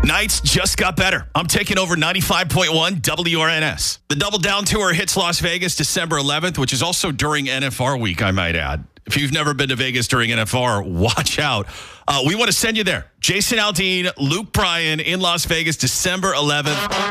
Nights just got better. I'm taking over 95.1 WRNS. The Double Down Tour hits Las Vegas December 11th, which is also during NFR week, I might add. If you've never been to Vegas during NFR, watch out. We want to send you there. Jason Aldean, Luke Bryan in Las Vegas December 11th.